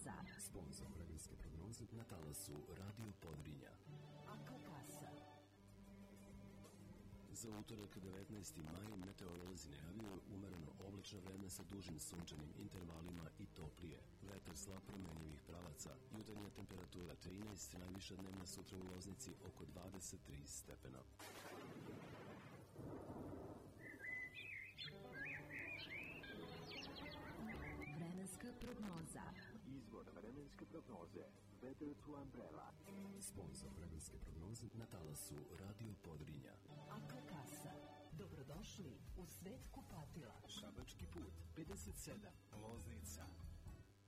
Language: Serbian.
prognoza. Sponzor vremenske prognoze na talasu Radio Podrinja. Akakasa. Za utorak 19. maj meteorolozi najavljuju umereno oblačno vreme sa dužim sunčanim intervalima i toplije. Vetar slab promenjivih pravaca. Jutarnja temperatura 13, najviša dnevna sutra u Loznici oko 23 stepena. Vremenska prognoza. Izvor vremenske prognoze. Weather to Umbrella. Sponzor vremenske prognoze na talasu Radio Podrinja. Akakasa. Dobrodošli u svet kupatila. Šabački put 57, Loznica.